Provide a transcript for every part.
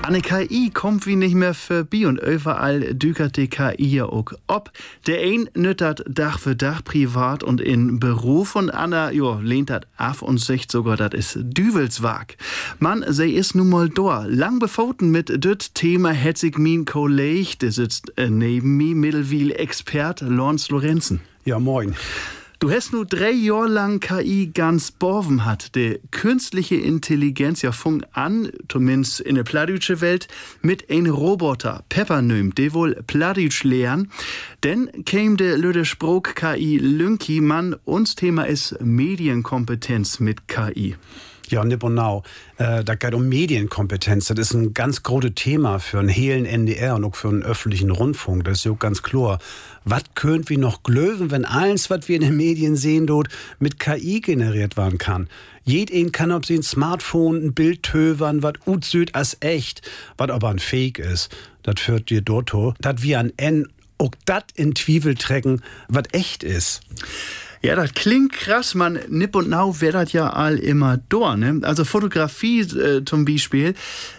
An der KI kommt wie nicht mehr vorbei und überall dükert die KI ja auch ob. Der ein nüttert Dach für Dach privat und in Beruf und Anna, lehnt dat af und sagt sogar, dat is Düvelswag. Man, sei is nun mal da. Lang befoten mit düt Thema hätt sich min Kollege, der sitzt neben mir, Mittelwil-Expert Lorns Lorenzen. Ja, moin. Du hast nur 3 Jahre lang KI ganz borven hat. Die künstliche Intelligenz ja fung an, zumindest in der plattdeutsche Welt, mit ein Roboter, Pepper nöm, der wohl Plattdeutsch lernen. Denn käm der lüde Spruch KI Lünki, Mann, uns Thema ist Medienkompetenz mit KI. Ja, nibonau. Da geht um Medienkompetenz. Das ist ein ganz großes Thema für einen hehlen NDR und auch für einen öffentlichen Rundfunk. Das ist ja auch ganz klar. Was könnt wir noch glöwen, wenn alles, was wir in den Medien sehen, dort mit KI generiert werden kann? Jeden kann auf sein Smartphone ein Bild tövern, was utsüht als echt, was aber ein Fake ist. Das führt dir dort, dass wir an N auch das in Zwiebel trecken, was echt ist. Ja, das klingt krass, man. Nipp und Nau wär das ja all immer da, ne? Also Fotografie zum Beispiel,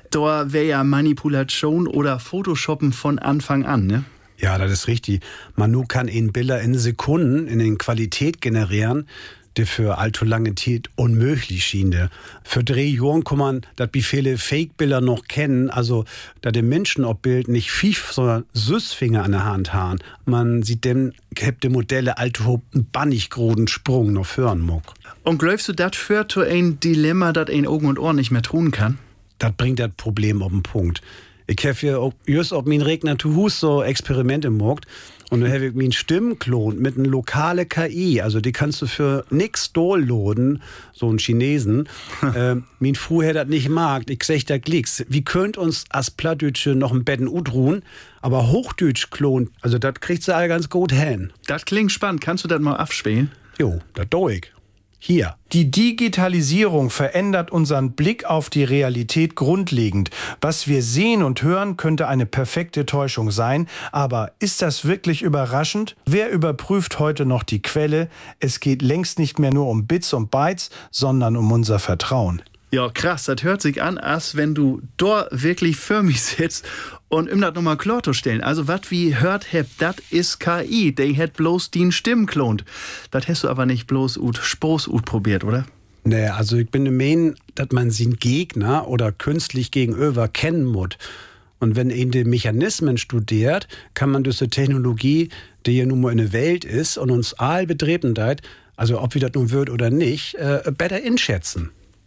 da wär ja Manipulation oder Photoshoppen von Anfang an, ne? Ja, das ist richtig. Man kann Bilder in Sekunden in den Qualität generieren, die für allzu lange Zeit unmöglich schien. Für 3 Jahren kann man das wie viele Fake-Bilder noch kennen, also da die Menschen auf Bild nicht Fief, sondern Süßfinger an der Hand haben. Man sieht dem die Modelle allzu bannig großen Sprung noch hören mag. Und glaubst du, das führt zu ein Dilemma, das ein Augen und Ohr nicht mehr tun kann? Das bringt das Problem auf den Punkt. Ich habe hier just auf mein Regner zu Hus so Experimente gemacht. Und dann habe ich meinen Stimmklon mit einer lokalen KI, also die kannst du für nix downloaden, so einen Chinesen. Mein Frau hat das nicht mag, ich sag da Glicks. Wie könnt uns als Plattdeutsche noch ein Betten udruhen, aber Hochdeutsch klon, also das kriegt sie alle ganz gut hin. Das klingt spannend, kannst du das mal abspielen? Jo, das do ich. Hier. Die Digitalisierung verändert unseren Blick auf die Realität grundlegend. Was wir sehen und hören, könnte eine perfekte Täuschung sein. Aber ist das wirklich überraschend? Wer überprüft heute noch die Quelle? Es geht längst nicht mehr nur um Bits und Bytes, sondern um unser Vertrauen. Ja, krass, das hört sich an, als wenn du dort wirklich für mich sitzt und das nochmal klar zu stellen. Also, was wie hört hebt, das ist KI. Die hat bloß die Stimmen klont. Das hast du aber nicht bloß Spros probiert, oder? Nee, also ich bin der Meinung, dass man seinen Gegner oder künstlich gegenüber kennen muss. Und wenn ihn die Mechanismen studiert, kann man durch die Technologie, die ja nun mal in der Welt ist und uns all betreten hat, also ob wir das nun wird oder nicht, besser einschätzen.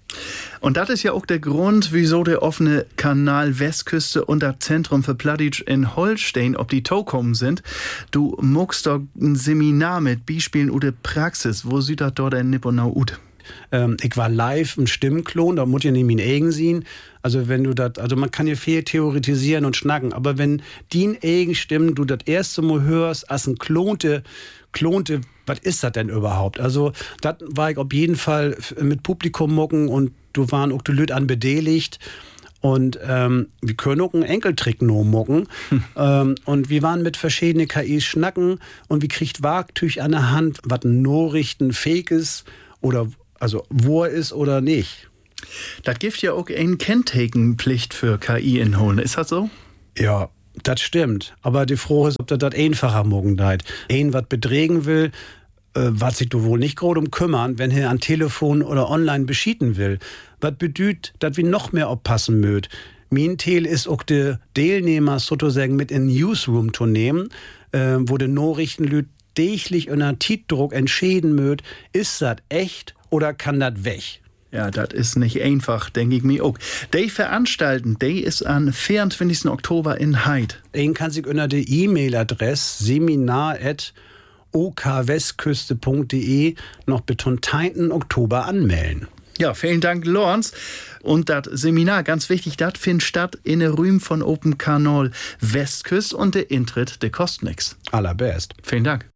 Und das ist ja auch der Grund, wieso der offene Kanal Westküste und das Zentrum für Plattdeutsch in Holstein ob die Toe kommen sind. Du muckst doch ein Seminar mit Beispielen oder Praxis. Wo sieht das dort in Nipponau ut? Ich war live im Stimmklon, da muss ich nicht mein eigen sehen. Also wenn du das, also man kann ja viel theoretisieren und schnacken, aber wenn die eigen Stimmen du das erste Mal hörst, als ein klonte, was ist das denn überhaupt? Also das war ich auf jeden Fall mit Publikum mucken und du waren auch die Leute an beteiligt. Und wir können auch einen Enkeltrick nur mucken. Und wir waren mit verschiedenen KIs schnacken und wir kriegt Wagtüch an der Hand, was Nachrichten fake ist oder also wo er ist oder nicht. Das gibt ja auch eine Kenntakenpflicht für KI-Inholen. Ist das so? Ja, das stimmt. Aber die Frage ist, ob das einfacher morgen deit. Was bedrägen will, was sich du wohl nicht groß kümmern, wenn er an Telefon oder online beschieden will. Was bedeutet, dass wir noch mehr aufpassen mögt. Mein Ziel ist auch die Teilnehmer sozusagen mit in den Newsroom zu nehmen, wo die Nachrichten täglich unter Tiefdruck entscheiden mögt, ist das echt oder kann das weg? Ja, das ist nicht einfach, denke ich mir auch. Die veranstalten, die ist am 24. Oktober in Heid. Den kann sich unter der E-Mail-Adresse seminar@okwestküste.de noch bis zum 10. Oktober anmelden. Ja, vielen Dank, Lorenz. Und das Seminar, ganz wichtig, das findet statt in der Rühm von Open Kanal Westküste und der Intritt, der kostet nix. Allerbest. Vielen Dank.